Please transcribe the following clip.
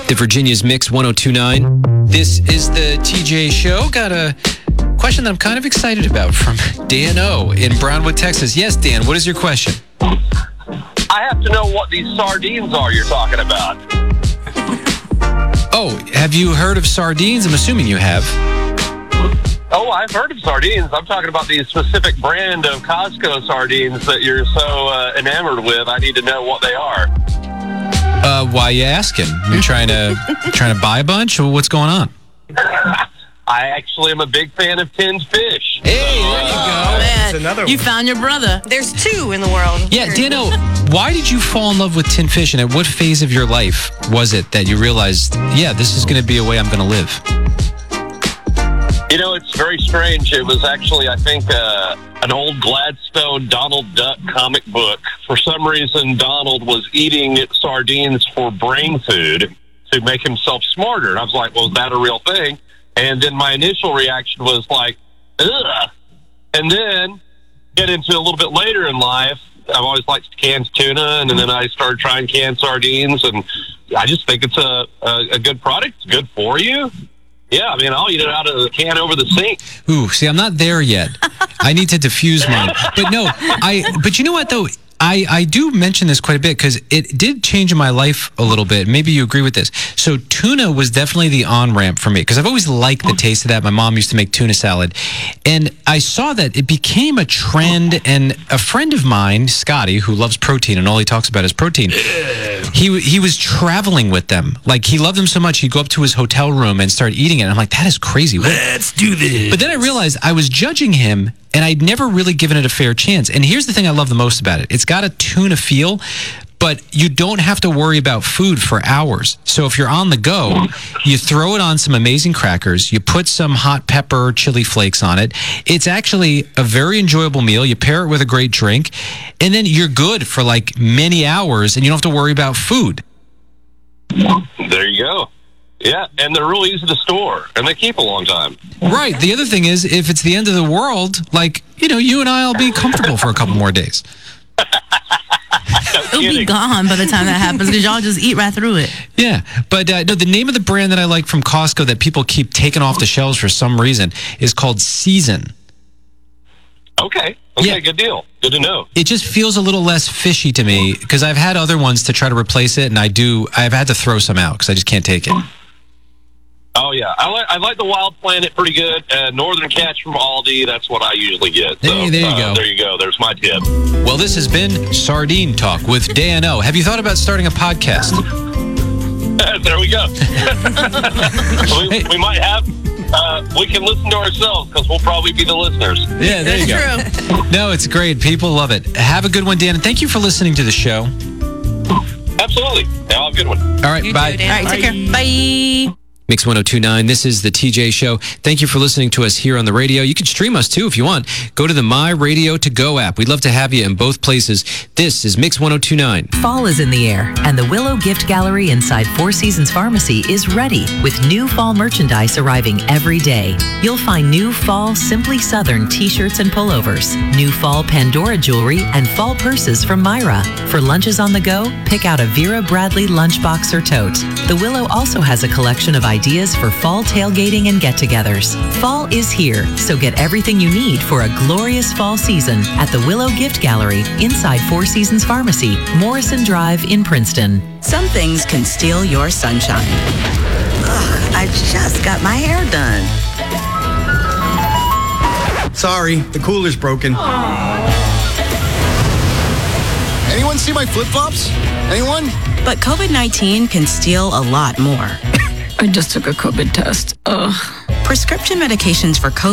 The Virginia's Mix 1029. This is the TJ Show. Got a question that I'm kind of excited about from Dan O. in Brownwood, Texas. Yes, Dan, what is your question? I have to know what these sardines are you're talking about. Oh, have you heard of sardines? I'm assuming you have. Oh, I've heard of sardines. I'm talking about the specific brand of Costco sardines that you're so enamored with. I need to know what they are. Why are you asking? You're trying to buy a bunch? Or what's going on? I actually am a big fan of tinned fish. Hey, there you go. Oh, man. Another one. You found your brother. There's two in the world. Yeah, Dano, why did you fall in love with tin fish, and at what phase of your life was it that you realized, yeah, this is going to be a way I'm going to live? You know, it's very strange. It was actually, I think, an old Gladstone Donald Duck comic book. For some reason, Donald was eating sardines for brain food to make himself smarter. And I was like, well, is that a real thing? And then my initial reaction was like, ugh. And then get into a little bit later in life, I've always liked canned tuna, and then I started trying canned sardines, and I just think it's a good product. It's good for you. Yeah, I mean, I'll eat it out of the can over the sink. Ooh, see, I'm not there yet. I need to diffuse mine. But no, but you know what, though? I do mention this quite a bit because it did change my life a little bit. Maybe you agree with this. So tuna was definitely the on-ramp for me because I've always liked the taste of that. My mom used to make tuna salad. And I saw that it became a trend. And a friend of mine, Scotty, who loves protein and all he talks about is protein, he was traveling with them. Like, he loved them so much, he'd go up to his hotel room and start eating it. And I'm like, that is crazy. Let's do this. But then I realized I was judging him, and I'd never really given it a fair chance. And here's the thing I love the most about it. It's got a tuna feel, but you don't have to worry about food for hours. So if you're on the go, you throw it on some amazing crackers, you put some hot pepper chili flakes on it. It's actually a very enjoyable meal. You pair it with a great drink, and then you're good for like many hours, and you don't have to worry about food. There you go. Yeah, and they're real easy to store, and they keep a long time. Right. The other thing is, if it's the end of the world, like, you know, you and I will be comfortable for a couple more days. It'll be gone by the time that happens because y'all just eat right through it. Yeah, but no, the name of the brand that I like from Costco that people keep taking off the shelves for some reason is called Season. Okay, Yeah. good deal. Good to know. It just feels a little less fishy to me because I've had other ones to try to replace it, and I've had to throw some out because I just can't take it. Oh, yeah. I like the Wild Planet pretty good. Northern Catch from Aldi, that's what I usually get. So, Hey, there you go. There you go. There's my tip. Well, this has been Sardine Talk with Dan O. Have you thought about starting a podcast? There we go. we might have... we can listen to ourselves because we'll probably be the listeners. Yeah, there you go. That's true. No, it's great. People love it. Have a good one, Dan, and thank you for listening to the show. Absolutely. Yeah, have a good one. All right, bye. too, Dan. All right, take care. Bye. Mix 1029, this is the TJ Show. Thank you for listening to us here on the radio. You can stream us too if you want. Go to the My Radio To Go app. We'd love to have you in both places. This is Mix 1029. Fall is in the air, and the Willow Gift Gallery inside Four Seasons Pharmacy is ready with new fall merchandise arriving every day. You'll find new fall Simply Southern t-shirts and pullovers, new fall Pandora jewelry, and fall purses from Myra. For lunches on the go, pick out a Vera Bradley lunchbox or tote. The Willow also has a collection of ideas for fall tailgating and get-togethers. Fall is here, so get everything you need for a glorious fall season at the Willow Gift Gallery inside Four Seasons Pharmacy, Morrison Drive in Princeton. Some things can steal your sunshine. Ugh, I just got my hair done. Sorry, the cooler's broken. Anyone see my flip-flops? Anyone? But COVID-19 can steal a lot more. I just took a COVID test. Ugh. Prescription medications for COVID